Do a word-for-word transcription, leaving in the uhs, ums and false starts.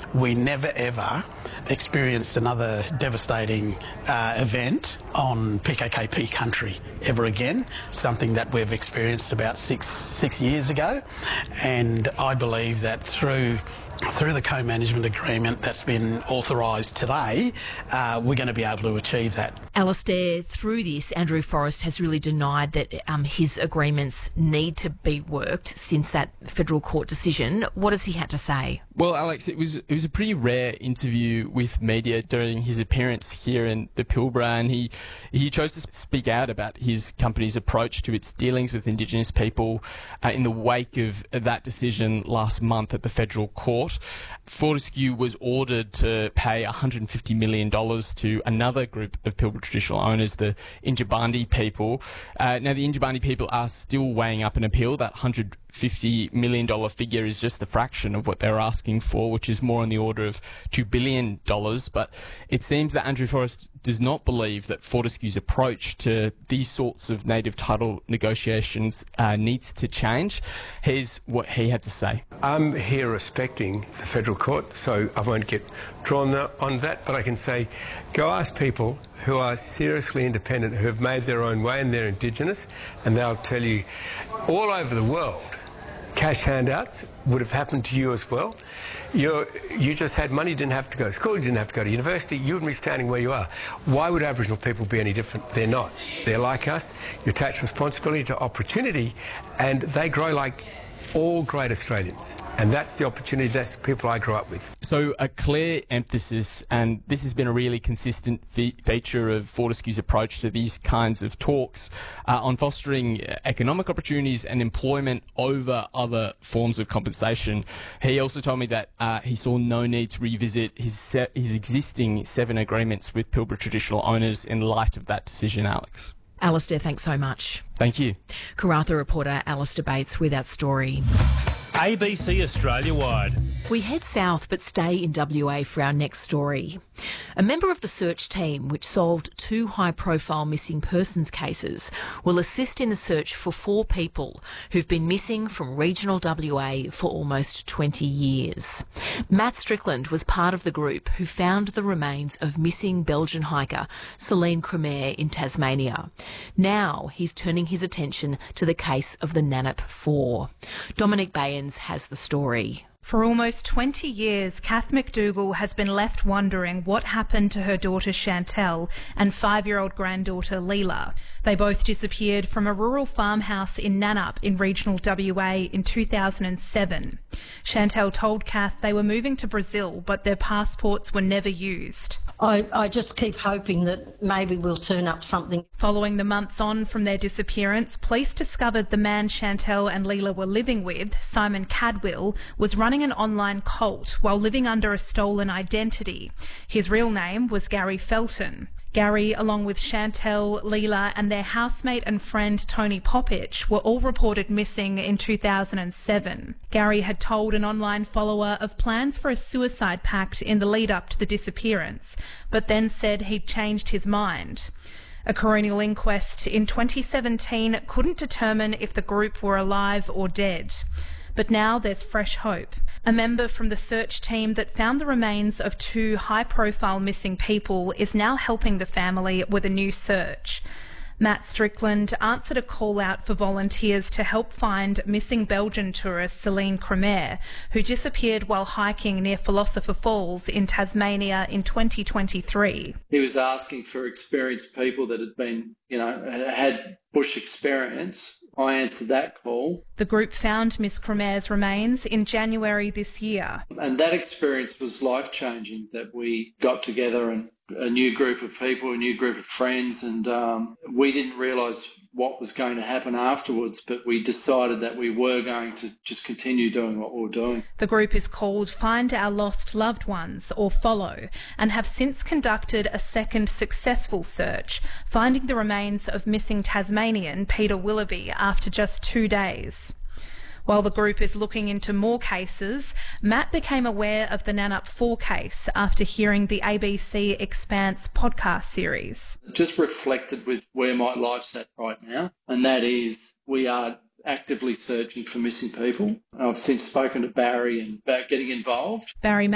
we never ever experienced another devastating uh, event on P K K P country ever again, something that we've experienced about six, six years ago. And I believe that through Through the co-management agreement that's been authorised today, uh, we're going to be able to achieve that. Alastair, through this, Andrew Forrest has really denied that um, his agreements need to be worked since that federal court decision. What has he had to say? Well, Alex, it was it was a pretty rare interview with media during his appearance here in the Pilbara, and he he chose to speak out about his company's approach to its dealings with Indigenous people uh, in the wake of that decision last month at the federal court. Fortescue was ordered to pay one hundred fifty million dollars to another group of Pilbara traditional owners, the Yindjibarndi people. Uh, now, the Yindjibarndi people are still weighing up an appeal. That one hundred fifty million dollars figure is just a fraction of what they're asking for, which is more on the order of two billion dollars. But it seems that Andrew Forrest does not believe that Fortescue's approach to these sorts of native title negotiations uh, needs to change. Here's what he had to say. I'm here respecting the federal court, so I won't get drawn on that, but I can say, go ask people who are seriously independent, who have made their own way and they're Indigenous, and they'll tell you all over the world, cash handouts would have happened to you as well. You're, you just had money, you didn't have to go to school, you didn't have to go to university, you wouldn't be standing where you are. Why would Aboriginal people be any different? They're not. They're like us. You attach responsibility to opportunity, and they grow like all great Australians, and that's the opportunity, that's the people I grew up with. So a clear emphasis, and this has been a really consistent fe- feature of Fortescue's approach to these kinds of talks, uh, on fostering economic opportunities and employment over other forms of compensation. He also told me that uh, he saw no need to revisit his se- his existing seven agreements with Pilbara traditional owners in light of that decision, Alex. Alastair, thanks so much. Thank you. Karatha reporter Alistair Bates with that story. A B C Australia-wide. We head south but stay in W A for our next story. A member of the search team, which solved two high-profile missing persons cases, will assist in the search for four people who've been missing from regional W A for almost twenty years. Matt Strickland was part of the group who found the remains of missing Belgian hiker Celine Cremair in Tasmania. Now he's turning his attention to the case of the Nannup Four. Dominic Bayens has the story. For almost twenty years, Kath McDougall has been left wondering what happened to her daughter Chantel and five-year-old granddaughter Leela. They both disappeared from a rural farmhouse in Nannup in regional W A in two thousand seven. Chantel told Kath they were moving to Brazil, but their passports were never used. I, I just keep hoping that maybe we'll turn up something. Following the months on from their disappearance, police discovered the man Chantel and Leela were living with, Simon Cadwell, was running an online cult while living under a stolen identity. His real name was Gary Felton. Gary, along with Chantel, Leela and their housemate and friend Tony Poppich, were all reported missing in two thousand seven. Gary had told an online follower of plans for a suicide pact in the lead-up to the disappearance, but then said he'd changed his mind. A coronial inquest in twenty seventeen couldn't determine if the group were alive or dead. But now there's fresh hope. A member from the search team that found the remains of two high-profile missing people is now helping the family with a new search. Matt Strickland answered a call-out for volunteers to help find missing Belgian tourist Celine Cremair, who disappeared while hiking near Philosopher Falls in Tasmania in twenty twenty-three. He was asking for experienced people that had been, you know, had bush experience. I answered that call. The group found Miss Cremair's remains in January this year. And that experience was life-changing, that we got together and a new group of people, a new group of friends, and um, we didn't realise what was going to happen afterwards, but we decided that we were going to just continue doing what we were doing. The group is called Find Our Lost Loved Ones, or Follow, and have since conducted a second successful search, finding the remains of missing Tasmanian Peter Willoughby after just two days. While the group is looking into more cases, Matt became aware of the Nannup Four case after hearing the A B C Expanse podcast series. Just reflected with where my life's at right now, and that is we are actively searching for missing people. I've since spoken to Barry and about getting involved. Barry